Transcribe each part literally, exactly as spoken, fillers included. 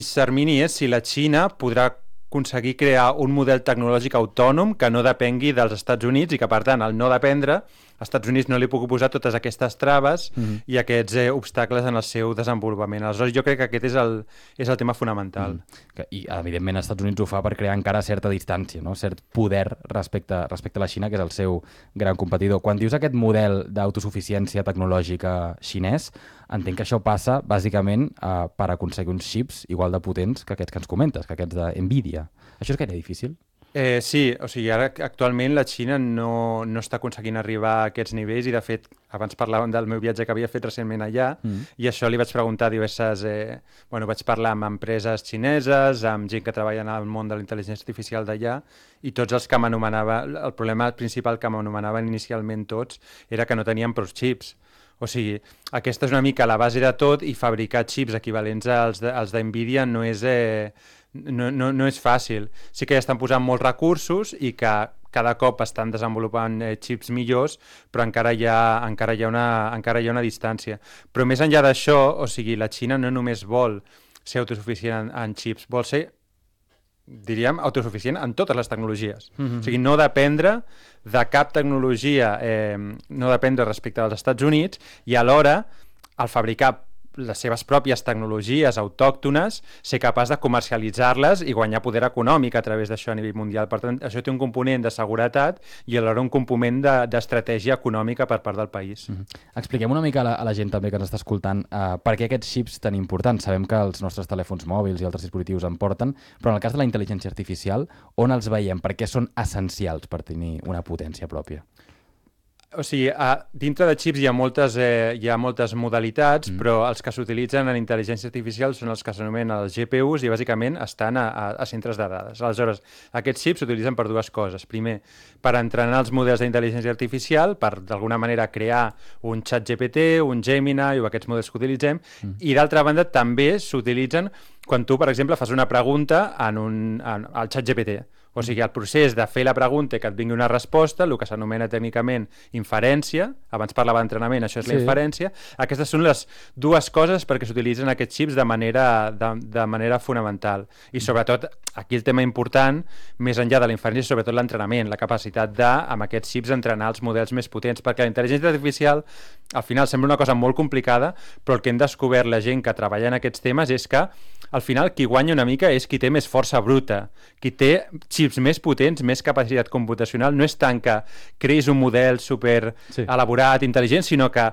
termini és si la Xina podrà aconseguir crear un model tecnològic autònom que no depengui dels Estats Units i que, per tant, al no dependre, als Estats Units no li pugui posar totes aquestes traves mm-hmm. i aquests eh, obstacles en el seu desenvolupament. Aleshores, jo crec que aquest és el, és el tema fonamental. Mm. I, evidentment, els Estats Units ho fa per crear encara certa distància, no? Cert poder respecte, respecte a la Xina, que és el seu gran competidor. Quan dius aquest model d'autosuficiència tecnològica xinès, entenc que això passa, bàsicament, eh, per aconseguir uns xips igual de potents que aquests que ens comentes, que aquests de Nvidia. Això és gaire difícil? Eh, sí, o sigui, ara actualment la Xina no, no està aconseguint arribar a aquests nivells i, de fet, abans parlàvem del meu viatge que havia fet recentment allà mm. i això li vaig preguntar a diverses... Eh, bueno, vaig parlar amb empreses xineses, amb gent que treballa en el món de la intel·ligència artificial d'allà i tots els que m'anomenava... El problema principal que m'anomenaven inicialment tots era que no tenien prou xips. O sigui, aquesta és una mica la base de tot i fabricar xips equivalents als de, als d'Nvidia no és... Eh, No, no, no és fàcil. Sí que ja estan posant molts recursos i que cada cop estan desenvolupant eh, xips millors, però encara hi, ha, encara, hi ha una, encara hi ha una distància. Però més enllà d'això, o sigui, la Xina no només vol ser autosuficient en, en xips, vol ser, diríem, autosuficient en totes les tecnologies. Mm-hmm. O sigui, no dependre de cap tecnologia, eh, no dependre respecte als Estats Units i alhora, al fabricar les seves pròpies tecnologies autòctones, ser capaç de comercialitzar-les i guanyar poder econòmic a través d'això a nivell mundial. Per tant, això té un component de seguretat i alhora un component d'estratègia de, econòmica per part del país. Mm-hmm. Expliquem una mica a la, a la gent també que ens està escoltant uh, per què aquests xips tan importants. Sabem que els nostres telèfons mòbils i altres dispositius en porten, però en el cas de la intel·ligència artificial, on els veiem? Per què són essencials per tenir una potència pròpia? O sigui, a, dintre de xips hi ha moltes, eh, hi ha moltes modalitats, mm. però els que s'utilitzen en intel·ligència artificial són els que s'anomenen els G P Us i bàsicament estan a, a, a centres de dades. Aleshores, aquests xips s'utilitzen per dues coses. Primer, per entrenar els models d'intel·ligència artificial, per d'alguna manera crear un xat G P T, un Gemini o aquests models que utilitzem, mm. i d'altra banda també s'utilitzen quan tu, per exemple, fas una pregunta en un, en, al xat G P T. O sigui, el procés de fer la pregunta i que et vingui una resposta, el que s'anomena tècnicament inferència, abans parlava d'entrenament, això és sí. la inferència, aquestes són les dues coses perquè s'utilitzen aquests xips de manera, de, de manera fonamental. I sobretot, aquí el tema important, més enllà de la inferència, és sobretot l'entrenament, la capacitat de, amb aquests xips, entrenar els models més potents, perquè la intel·ligència artificial, al final, sembla una cosa molt complicada, però el que hem descobert la gent que treballa en aquests temes és que, al final, qui guanya una mica és qui té més força bruta, qui té xips més potents, més capacitat computacional, no és tant que creïs un model super sí. elaborat, intel·ligent, sinó que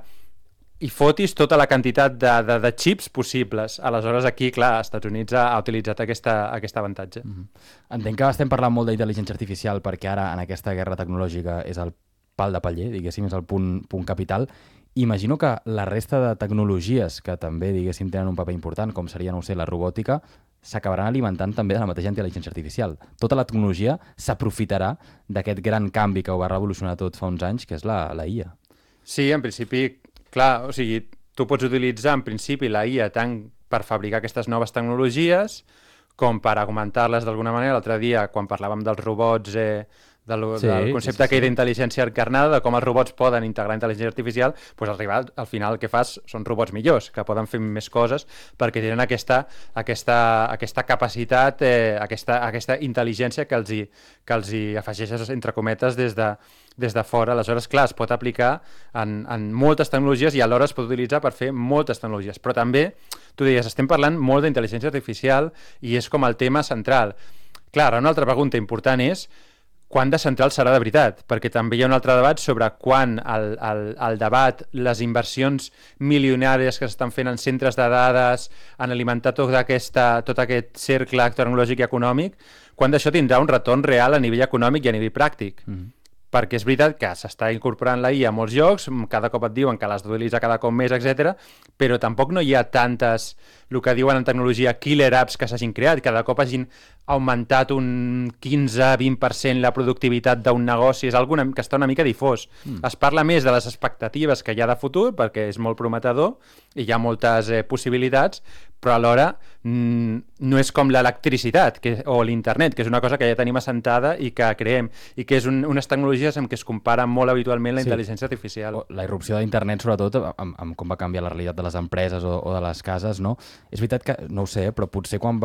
hi fotis tota la quantitat de, de, de xips possibles. Aleshores, aquí, clar, als Estats Units ha, ha utilitzat aquesta, aquest avantatge. Mm-hmm. Entenc que estem parlant molt d'intel·ligència artificial perquè ara, en aquesta guerra tecnològica, és el pal de paller, diguéssim, és el punt, punt capital. Imagino que la resta de tecnologies que també, diguéssim, tenen un paper important, com seria, no ho sé, la robòtica, s'acabaran alimentant també de la mateixa intel·ligència artificial. Tota la tecnologia s'aprofitarà d'aquest gran canvi que ho va revolucionar tot fa uns anys, que és la, la I A. Sí, en principi, clar, o sigui, tu pots utilitzar en principi la I A tant per fabricar aquestes noves tecnologies com per augmentar-les d'alguna manera. L'altre dia, quan parlàvem dels robots, eh, del, sí, del concepte sí, sí, que hi ha d'intel·ligència encarnada, de com els robots poden integrar intel·ligència artificial, doncs al final, al final el que fas són robots millors, que poden fer més coses perquè tenen aquesta, aquesta, aquesta capacitat, eh, aquesta, aquesta intel·ligència que els hi, que els hi afegeixes, entre cometes, des de, des de fora. Aleshores, clar, es pot aplicar en, en moltes tecnologies i alhora es pot utilitzar per fer moltes tecnologies. Però també, tu deies, estem parlant molt d'intel·ligència artificial i és com el tema central. Clar, una altra pregunta important és quan de central serà de veritat, perquè també hi ha un altre debat sobre quan el, el, el debat, les inversions milionàries que s'estan fent en centres de dades, en alimentar tot, aquesta, tot aquest cercle tecnològic i econòmic, quan d'això tindrà un retorn real a nivell econòmic i a nivell pràctic. Mm-hmm. Perquè és veritat que s'està incorporant la I A a molts llocs, cada cop et diuen que l'has d'utilitzar cada cop més, etcètera, però tampoc no hi ha tantes, el que diuen en tecnologia, killer apps que s'hagin creat, cada cop hagin augmentat un quinze a vint per cent la productivitat d'un negoci, és alguna que està una mica difós. Mm. Es parla més de les expectatives que hi ha de futur, perquè és molt prometedor i hi ha moltes eh, possibilitats, però alhora mm, no és com l'electricitat que, o l'internet, que és una cosa que ja tenim assentada i que creem, i que és un, unes tecnologies amb què es compara molt habitualment la sí. intel·ligència artificial. La irrupció d'internet, sobretot, amb, amb com va canviar la realitat de les empreses o, o de les cases, no? És veritat que, no ho sé, però potser quan va